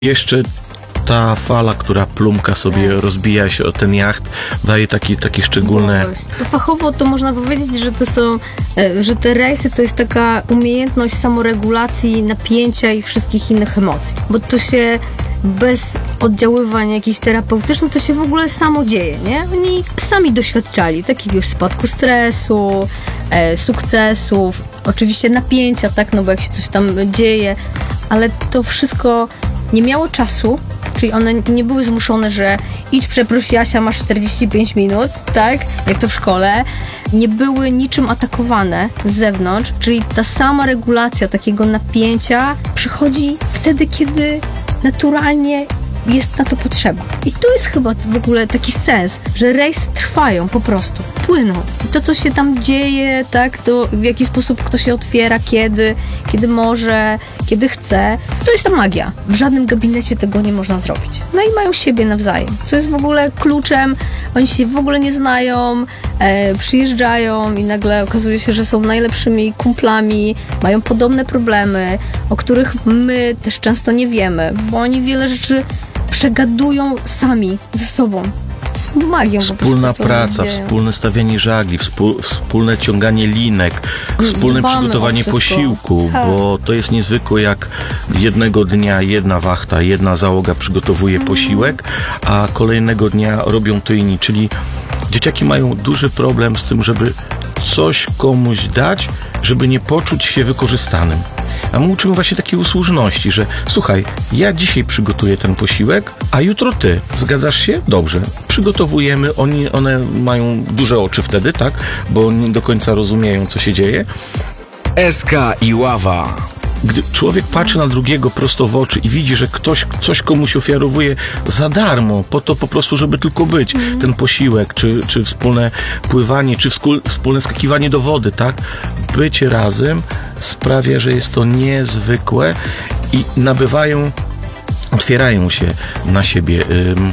Jeszcze ta fala, która plumka sobie, rozbija się o ten jacht, daje takie szczególne... To fachowo to można powiedzieć, że to są, że te rejsy to jest taka umiejętność samoregulacji napięcia i wszystkich innych emocji. Bo to się bez oddziaływań jakichś terapeutycznych, to się w ogóle samo dzieje, nie? Oni sami doświadczali takiego spadku stresu, sukcesów, oczywiście napięcia, tak, no bo jak się coś tam dzieje, ale to wszystko nie miało czasu, czyli one nie były zmuszone, że idź przeproś Jasia, masz 45 minut, tak, jak to w szkole. Nie były niczym atakowane z zewnątrz, czyli ta sama regulacja takiego napięcia przychodzi wtedy, kiedy naturalnie jest na to potrzeba. I to jest chyba w ogóle taki sens, że rejsy trwają po prostu, płyną. I to, co się tam dzieje, tak, to w jaki sposób kto się otwiera, kiedy może, kiedy chce, to jest ta magia. W żadnym gabinecie tego nie można zrobić. No i mają siebie nawzajem, co jest w ogóle kluczem. Oni się w ogóle nie znają, przyjeżdżają i nagle okazuje się, że są najlepszymi kumplami, mają podobne problemy, o których my też często nie wiemy, bo oni wiele rzeczy przegadują sami ze sobą. Z magią. Wspólna praca, wspólne stawianie żagli, wspólne ciąganie linek, wspólne przygotowanie posiłku, bo to jest niezwykłe, jak jednego dnia jedna wachta, jedna załoga przygotowuje posiłek, a kolejnego dnia robią to inni, czyli dzieciaki mają duży problem z tym, żeby coś komuś dać, żeby nie poczuć się wykorzystanym. A my uczymy właśnie takiej usłużności, że słuchaj, ja dzisiaj przygotuję ten posiłek, a jutro ty. Zgadzasz się? Dobrze. Przygotowujemy, one mają duże oczy wtedy, tak? Bo nie do końca rozumieją, co się dzieje. SK i ława. Gdy człowiek patrzy na drugiego prosto w oczy i widzi, że ktoś coś komuś ofiarowuje za darmo, po to po prostu, żeby tylko być, ten posiłek, czy wspólne pływanie, czy wspólne skakiwanie do wody, tak? Bycie razem sprawia, że jest to niezwykłe i otwierają się na siebie,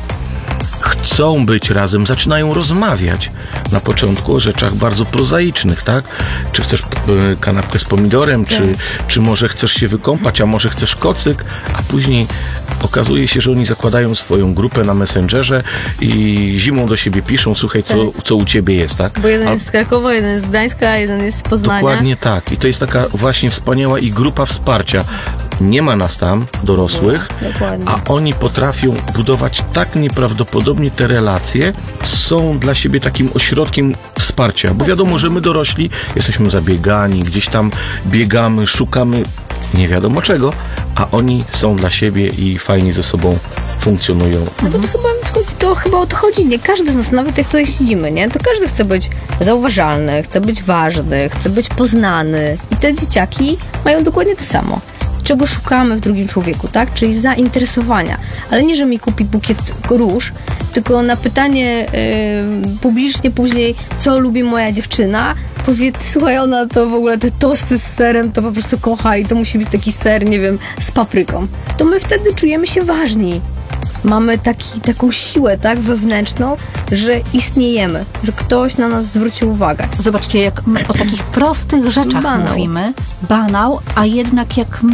chcą być razem, zaczynają rozmawiać na początku o rzeczach bardzo prozaicznych, tak? Czy chcesz kanapkę z pomidorem, czy może chcesz się wykąpać, a może chcesz kocyk, a później okazuje się, że oni zakładają swoją grupę na Messengerze i zimą do siebie piszą, słuchaj, co u ciebie jest, tak? Bo jeden jest z Krakowa, jeden jest z Gdańska, jeden jest z Poznania. Dokładnie tak. I to jest taka właśnie wspaniała i grupa wsparcia. Nie ma nas tam, dorosłych, a oni potrafią budować tak nieprawdopodobnie te relacje, są dla siebie takim ośrodkiem wsparcia, bo wiadomo, że my dorośli jesteśmy zabiegani, gdzieś tam biegamy, szukamy nie wiadomo czego, a oni są dla siebie i fajnie ze sobą funkcjonują. No bo to chyba o to chodzi, nie? Każdy z nas, nawet jak tutaj siedzimy, nie? To każdy chce być zauważalny, chce być ważny, chce być poznany i te dzieciaki mają dokładnie to samo. Czego szukamy w drugim człowieku, tak? Czyli zainteresowania. Ale nie, że mi kupi bukiet róż, tylko na pytanie publicznie później, co lubi moja dziewczyna, powie, słuchaj, ona to w ogóle te tosty z serem to po prostu kocha i to musi być taki ser, nie wiem, z papryką. To my wtedy czujemy się ważni. Mamy taką siłę, tak, wewnętrzną, że istniejemy, że ktoś na nas zwrócił uwagę. Zobaczcie, jak my o takich prostych rzeczach mówimy. Banał, a jednak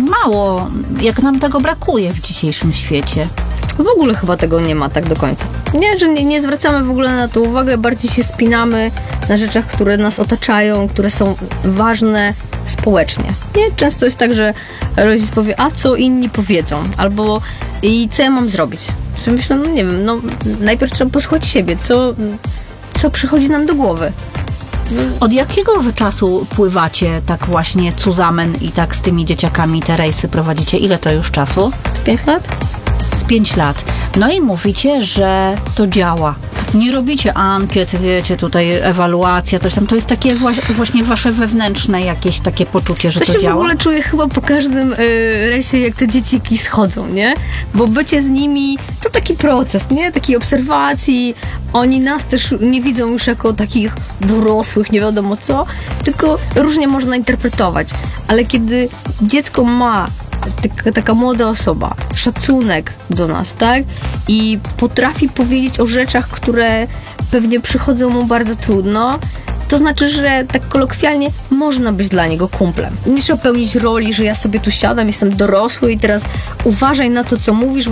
jak nam tego brakuje w dzisiejszym świecie. W ogóle chyba tego nie ma tak do końca. Nie, że nie zwracamy w ogóle na to uwagę, bardziej się spinamy na rzeczach, które nas otaczają, które są ważne społecznie. Nie? Często jest tak, że rodzic powie, a co inni powiedzą, albo i co ja mam zrobić? Sobie myślę, no nie wiem, najpierw trzeba posłuchać siebie, co przychodzi nam do głowy. Od jakiego wy czasu pływacie tak właśnie zusammen i tak z tymi dzieciakami te rejsy prowadzicie? Ile to już czasu? Z 5 lat? Z 5 lat. No i mówicie, że to działa. Nie robicie ankiet, wiecie, tutaj ewaluacja, coś tam. To jest takie właśnie wasze wewnętrzne jakieś takie poczucie, że to działa. To się w ogóle czuję chyba po każdym rejsie, jak te dzieciaki schodzą, nie? Bo bycie z nimi to taki proces, nie? Takiej obserwacji. Oni nas też nie widzą już jako takich dorosłych, nie wiadomo co, tylko różnie można interpretować. Ale kiedy dziecko ma taka młoda osoba, szacunek do nas, tak? I potrafi powiedzieć o rzeczach, które pewnie przychodzą mu bardzo trudno, to znaczy, że tak kolokwialnie można być dla niego kumplem. Nie trzeba pełnić roli, że ja sobie tu siadam, jestem dorosły i teraz uważaj na to, co mówisz,